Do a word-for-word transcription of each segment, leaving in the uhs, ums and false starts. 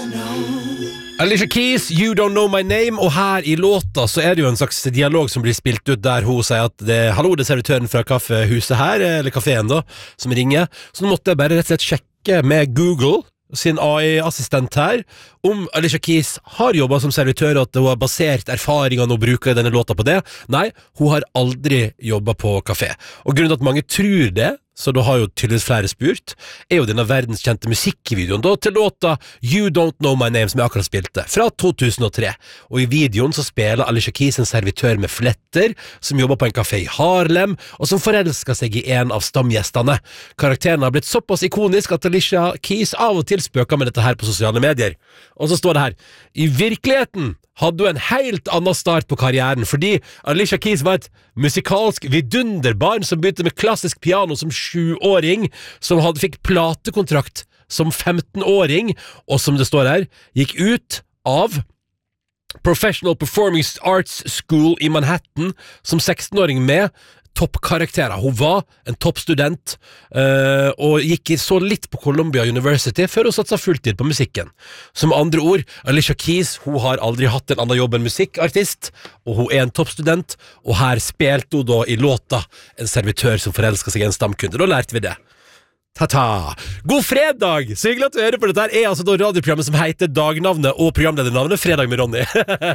Alicia Keys, You Don't Know My Name. Og her i låta så er det jo en slags dialog som blir spilt ut, der hun sier at det, hallo, det er servitøren fra kaffehuset her, eller kaféen da, som ringer. Så nå måtte jeg bare rett og slett sjekke med Google sin A I-assistent her om Alicia Keys har jobbet som servitør, og at hun har basert erfaringene og bruker denne låta på det. Nei, hun har aldri jobbet på kafé. Og grunnen til at mange tror det, så da har jo tydeligvis flere spurt, er jo denne verdenskjente musikkvideoen da, til låta You Don't Know My Name, som jeg akkurat spilte, fra to tusen og tre. Og i videoen så spiller Alicia Keys en servitør med fletter, som jobber på en kafé i Harlem, og som forelsker seg i en av stamgjestene. Karakteren har blitt såpass ikonisk at Alicia Keys av og til spøker med dette her på sosiale medier. Og så står det her, i virkeligheten hadde hun en helt annen start på karrieren, fordi Alicia Keys var et musikalsk vidunderbarn som begynte med klassisk piano som sjuåring, som hadde fikk platekontrakt som femtenåring, og som det står her, gikk ut av Professional Performing Arts School i Manhattan som sekstenåring med toppkarakterer. Hun var en toppstudent uh, og gikk så litt på Columbia University før hun satsa fulltid på musikken. Som andre ord, Alicia Keys, hun har aldri hatt en annen jobb enn musikkartist, og hun er en toppstudent, og her spilte hun da i låta en servitør som forelsker seg i en stamkunde. Da lærte vi det. Ta-ta! God fredag! Så hyggelig at du hører på dette. Her er altså da radioprogrammet som heter Dagnavnet og programledernavnet Fredag med Ronny.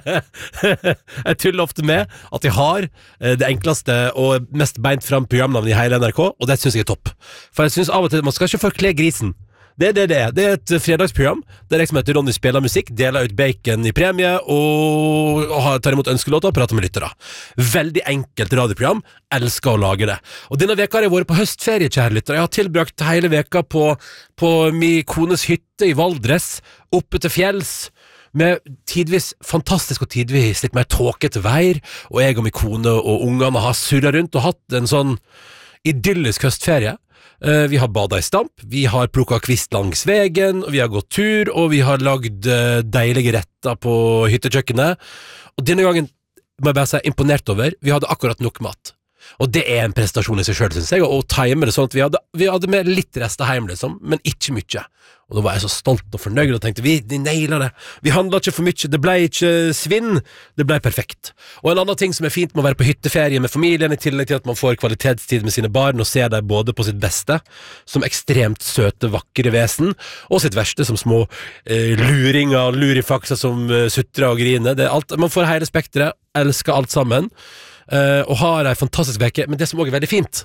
Jeg tuller ofte med at jeg har det enkleste og mest beint fram programnavnet i hele N R K, og det synes jeg er topp. For jeg synes av og til man skal ikke forkle grisen. Det er det det er. Det er et fredagsprogram der jeg som heter Ronny spiller musikk, deler ut bacon i premie og, og tar imot ønskelåter og prater med lyttere. Veldig enkelt radioprogram. Elsker å lage det. Og denne veka har jeg vært på høstferie, kjære lyttere. Jeg har tilbrakt hele veka på, på min kones hytte i Valdres, oppe til fjells, med tidvis fantastisk og tidvis litt mer tåkete veier, og jeg og min kone og ungene har surret rundt og hatt en sånn idyllisk høstferie. Uh, vi har badet i stamp, vi har plukket kvist langs vegen, og vi har gått tur, og vi har lagd uh, deilige retter på hyttekjøkkenet. Og denne gangen må jeg bare si imponert over, vi hadde akkurat nok mat. Og det er en prestasjon i seg selv, synes jeg, og å time det sånn at vi hadde, vi hadde med litt rester hjem, liksom, men ikke mye. Og da var jeg så stolt og fornøyd og tenkte, vi, vi nailer det. Vi handlet ikke for mye, det ble ikke svinn, det ble perfekt. Og en annen ting som er fint med å være på hytteferie med familien, i tillegg til at man får kvalitetstid med sine barn og ser dem både på sitt beste, som ekstremt søte, vakre vesen, og sitt verste som små eh, luringer, lurifakser som eh, sutrer og griner. Det er alt, man får hele spektret, elsker alt sammen, Uh, og har en fantastisk veke, men det som også er veldig fint,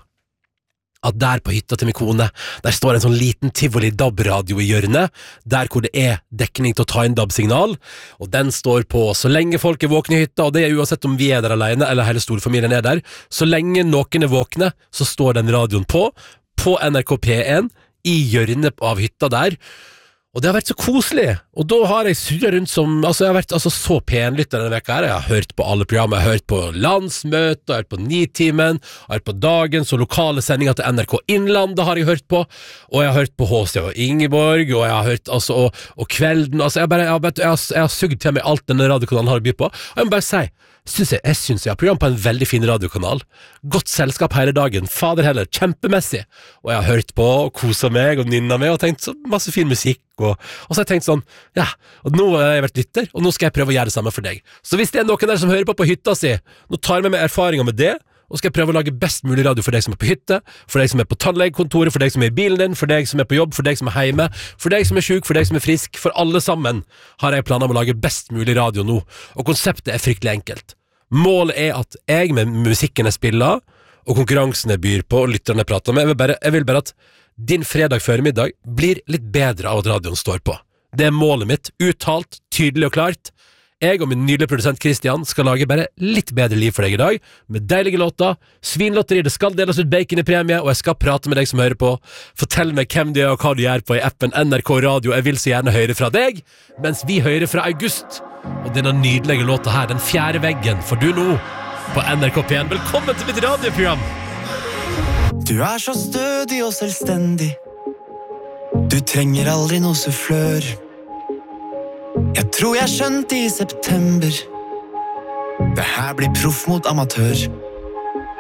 at der på hytta til min kone, der står en sånn liten Tivoli DAB-radio i hjørnet, der hvor det er dekning til å ta inn DAB-signal, og den står på så lenge folk er våkne i hytta, og det er uansett om vi er der alene, eller hele storfamilien er der, så lenge noen er våkne, så står den radioen på, på N R K P en, i hjørnet av hytta der. Og det har vært så koselig, og da har jeg surret rundt som, altså jeg har vært altså, så penlytter denne veka her, jeg har hørt på alle programmer, jeg har hørt på landsmøter, jeg har hørt på Nitimen, jeg har hørt på Dagens og lokale sendinger til N R K Innlandet har jeg hørt på, og jeg har hørt på H C og Ingeborg, og jeg har hørt, altså, og, og Kvelden, altså jeg, bare, jeg, har, jeg, har, jeg har sugd til meg alt denne radiokanalen har å by på, og jeg må bare si, Synes jeg, jeg synes jeg har program på en veldig fin radiokanal. Godt selskap hele dagen, fader heller, kjempemessig. Og jeg har hørt på, og koset meg, og nynnet meg, og tenkt så masse fin musikk. Og, og så har jeg tenkt sånn, ja, og nå har jeg vært lytter, og nå skal jeg prøve å gjøre det samme for deg. Så hvis det er noen der som hører på på hytta si, nå tar jeg med meg erfaringer med det, og skal jeg prøve å lage best mulig radio for deg som er på hytte, for deg som er på tannlegekontoret, for deg som er i bilen din, for deg som er på jobb, for deg som er hjemme, for deg som er syk, for deg som er frisk, for alle sammen har jeg planer om å lage best mulig radio nå, og konseptet er fryktelig enkelt. Målet er at jeg med musikken jeg spiller, og konkurransen jeg byr på, og lytterne jeg prater med, jeg vil bare, jeg vil bare at din fredag før middag blir litt bedre av at radioen står på. Det er målet mitt, uttalt, tydelig og klart. Jeg og min nydelige produsent Christian skal lage bare litt bedre liv for deg i dag, med deilige låter, svinlotteri, det skal deles ut bacon i premie, og jeg skal prate med deg som hører på. Fortell meg hvem du er og hva du gjør på i appen N R K Radio, jeg vil så gjerne høre fra deg, mens vi hører fra August. Og denne nydelige låta her, Den fjerde veggen, får du nå på N R K P en. Velkommen til mitt radioprogram! Du er så stødig og selvstendig. Du trenger aldri noe sufflør. Jeg tror jeg skjønte i september. Det her blir proff mot amatør.